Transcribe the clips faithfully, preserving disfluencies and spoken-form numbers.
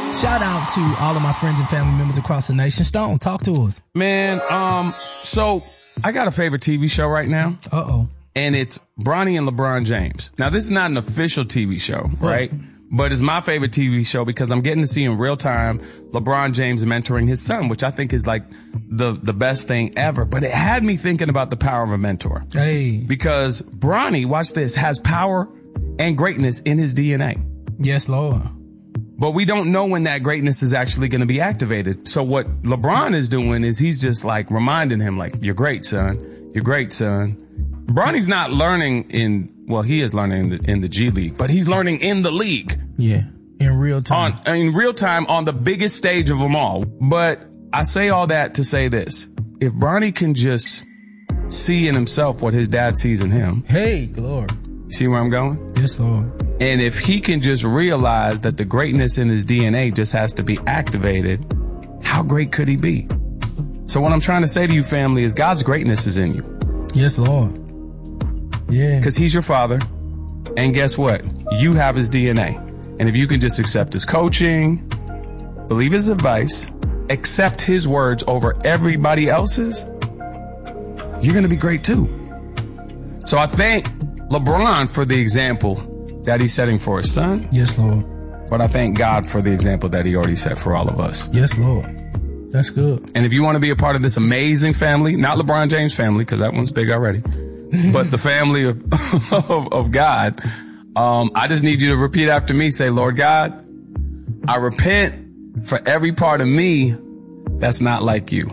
Shout out to all of my friends and family members across the nation. Stone, talk to us. Man, um, so I got a favorite T V show right now. Uh-oh. And it's Bronny and LeBron James. Now, this is not an official T V show, right? right? But it's my favorite T V show because I'm getting to see in real time LeBron James mentoring his son, which I think is like the, the best thing ever. But it had me thinking about the power of a mentor. Hey. Because Bronny, watch this, has power and greatness in his D N A. Yes, Lord. But we don't know when that greatness is actually going to be activated. So what LeBron is doing is he's just like reminding him, like, you're great, son. You're great, son. Bronny's not learning in, well, he is learning in the, in the G League, but he's learning in the league. Yeah, in real time. On, in real time on the biggest stage of them all. But I say all that to say this. If Bronny can just see in himself what his dad sees in him. Hey, Lord. See where I'm going? Yes, Lord. And if he can just realize that the greatness in his D N A just has to be activated, how great could he be? So what I'm trying to say to you, family, is God's greatness is in you. Yes, Lord. Yeah. Because he's your father. And guess what? You have his D N A. And if you can just accept his coaching, believe his advice, accept his words over everybody else's, you're going to be great too. So I thank LeBron for the example that he's setting for his son. Yes, Lord. But I thank God for the example that he already set for all of us. Yes, Lord. That's good. And if you want to be a part of this amazing family, not LeBron James' family, because that one's big already, but the family of, of, of God, um, I just need you to repeat after me. Say, Lord God, I repent for every part of me that's not like you.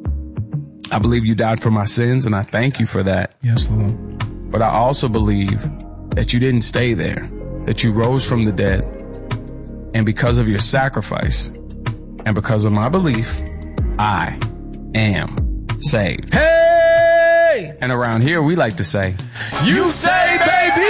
I believe you died for my sins, and I thank you for that. Yes, Lord. But I also believe that you didn't stay there, that you rose from the dead. And because of your sacrifice and because of my belief, I am saved. Hey! And around here, we like to say, you say, baby!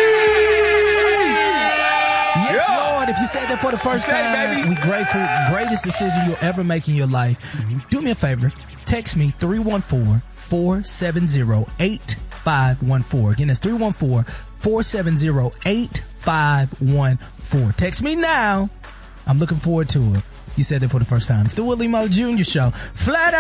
Yes, Yeah. Lord. If you said that for the first You said it, time, baby. we grateful. Greatest decision you'll ever make in your life. Mm-hmm. Do me a favor. Text me three one four, four seven zero, eight five one four. Again, that's three one four, four seven zero, eight five one four. Text me now. I'm looking forward to it. You said it for the first time. It's the Willie Mo Junior Show. Flat out.